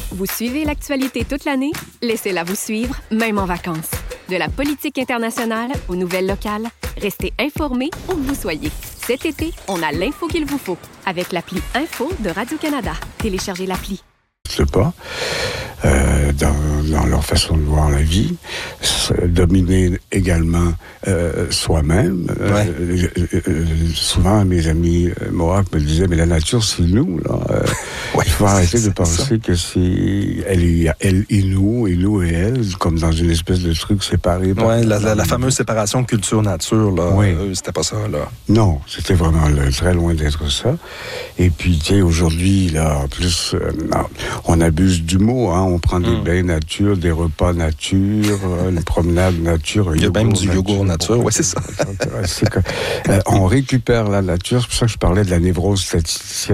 Vous suivez l'actualité toute l'année? Laissez-la vous suivre, même en vacances. De la politique internationale aux nouvelles locales, restez informés où que vous soyez. Cet été, on a l'info qu'il vous faut avec l'appli Info de Radio-Canada. Téléchargez l'appli. Je sais pas, dans leur façon de voir la vie, dominer également soi-même. Souvent, mes amis Mohawks me disaient, mais la nature, c'est nous, là. Il faut arrêter de penser que c'est elle et nous et elle, comme dans une espèce de truc séparé. Oui, la fameuse séparation culture-nature, là, oui. C'était pas ça, là. Non, c'était vraiment très loin d'être ça. Et puis, tu sais, aujourd'hui, là, en plus, on abuse du mot, hein. On prend des bains nature, des repas nature, une promenade nature. Il y a même du yogourt nature, oui, c'est ça. On récupère la nature, c'est pour ça que je parlais de la névrose statisticienne.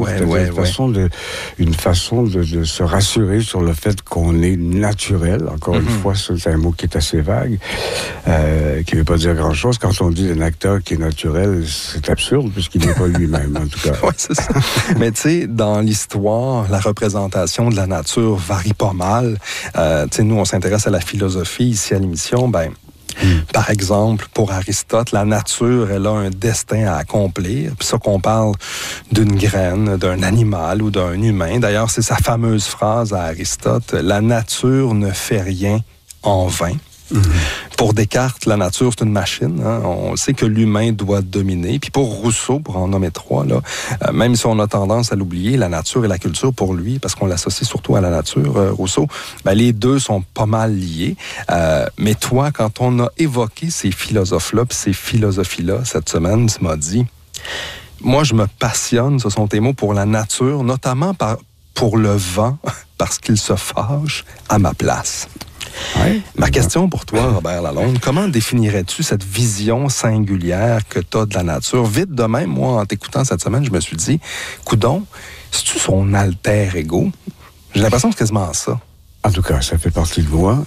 Une façon de se rassurer sur le fait qu'on est naturel. Encore une fois, c'est un mot qui est assez vague, qui ne veut pas dire grand-chose. Quand on dit un acteur qui est naturel, c'est absurde, puisqu'il n'est pas lui-même, en tout cas. Oui, c'est ça. Mais tu sais, dans l'histoire, la représentation de la nature varie pas mal. Tu sais, nous, on s'intéresse à la philosophie ici à l'émission, par exemple, pour Aristote, la nature, elle a un destin à accomplir. Puis ça qu'on parle d'une graine, d'un animal ou d'un humain. D'ailleurs, c'est sa fameuse phrase à Aristote, « La nature ne fait rien en vain ». Pour Descartes, la nature, c'est une machine. Hein? On sait que l'humain doit dominer. Puis pour Rousseau, pour en nommer trois, là, même si on a tendance à l'oublier, la nature et la culture, pour lui, parce qu'on l'associe surtout à la nature, Rousseau, les deux sont pas mal liés. Mais toi, quand on a évoqué ces philosophes-là, puis ces philosophies-là, cette semaine, tu m'as dit, moi, je me passionne, ce sont tes mots, pour la nature, notamment pour le vent, parce qu'il se fâche à ma place. Ouais. Ma question pour toi, Robert Lalonde, comment définirais-tu cette vision singulière que tu as de la nature? Vite de même, moi, en t'écoutant cette semaine, je me suis dit, coudonc, c'est-tu son alter ego? J'ai l'impression que c'est quasiment ça. En tout cas, ça fait partie de moi.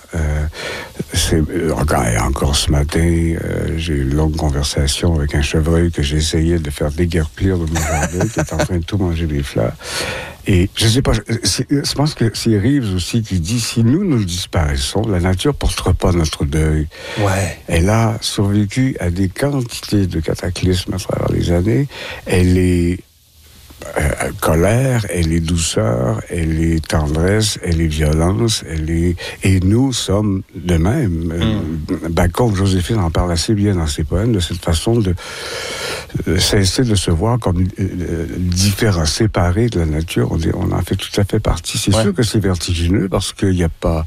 Encore ce matin, j'ai eu une longue conversation avec un chevreuil que j'ai essayé de faire déguerpir de mon jardin, qui est en train de tout manger des fleurs. Et je sais pas, je pense que c'est Reeves aussi qui dit, si nous disparaissons, la nature portera pas notre deuil. Ouais. Elle a survécu à des quantités de cataclysmes à travers les années. Elle est colère, elle est douceur, elle est tendresse, elle est violence, et nous sommes de même. Bacon, Joséphine en parle assez bien dans ses poèmes, de cette façon de cesser de se voir comme différents, séparés de la nature. On en fait tout à fait partie. C'est sûr que c'est vertigineux parce qu'il n'y a pas...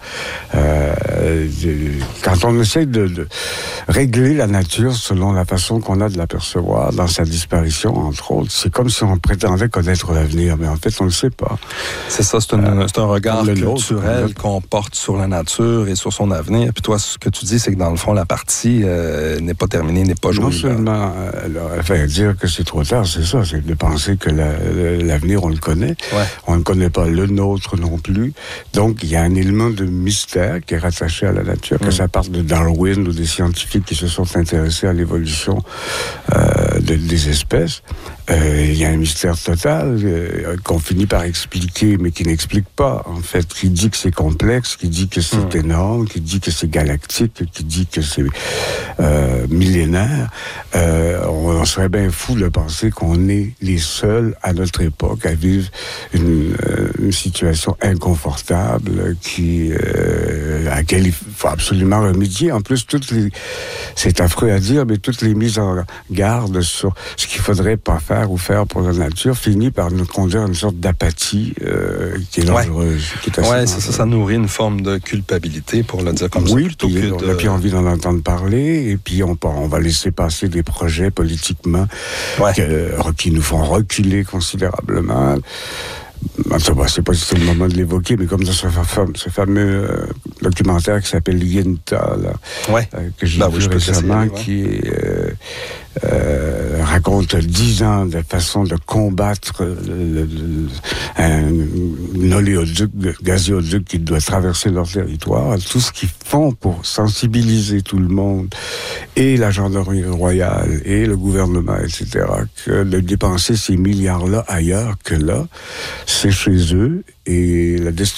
quand on essaie de régler la nature selon la façon qu'on a de l'apercevoir dans sa disparition, entre autres, c'est comme si on prétendait connaître l'avenir, mais en fait, on ne le sait pas. C'est ça, c'est un regard culturel qu'on porte sur la nature et sur son avenir. Puis toi, ce que tu dis, c'est que dans le fond, la partie n'est pas terminée, n'est pas jouée. Non seulement dire que c'est trop tard, c'est ça, c'est de penser que l'avenir, on le connaît. Ouais. On ne connaît pas le nôtre non plus. Donc, il y a un élément de mystère qui est rattaché à la nature, que ça parte de Darwin ou des scientifiques qui se sont intéressés à l'évolution des espèces. Il y a un mystère total qu'on finit par expliquer, mais qui n'explique pas, en fait, qui dit que c'est complexe, qui dit que c'est énorme, qui dit que c'est galactique, qui dit que c'est millénaire. On serait bien fou de penser qu'on est les seuls à notre époque à vivre une situation inconfortable à laquelle il faut absolument remédier. En plus, c'est affreux à dire, mais toutes les mises en garde sur ce qu'il faudrait pas faire ou faire pour la nature finit par nous conduire à une sorte d'apathie qui est dangereuse. Oui, ça nourrit une forme de culpabilité, pour le dire comme ça. Oui, on n'a plus envie d'en entendre parler, et puis on va laisser passer des projets politiquement qui nous font reculer considérablement. C'est pas le moment de l'évoquer, mais comme dans ce fameux documentaire qui s'appelle Yinta, que j'ai vu récemment, qui raconte 10 ans de façon de combattre un oléoduc, gazéoduc qui doit traverser leur territoire, tout ce qu'ils font pour sensibiliser tout le monde, et la gendarmerie royale, et le gouvernement, etc., que de dépenser ces milliards-là ailleurs que là, c'est chez eux, et la destruction